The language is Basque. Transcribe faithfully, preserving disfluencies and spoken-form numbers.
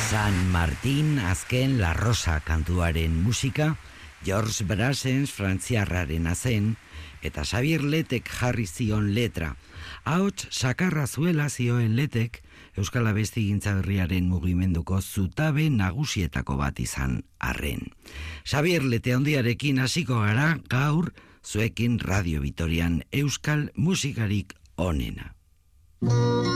San Martín azken La Rosa kantuaren musika George Brassens frantziarraren zen eta Xavier Letek jarri zion letra. Ahots sakarra zuela zioen Letek Euskal Abestigintza berriaren mugimenduko zutabe nagusietako bat izan arren. Xavier Lete handiarekin hasiko gara gaur zuekin Radio Vitorian euskal musikarik onena.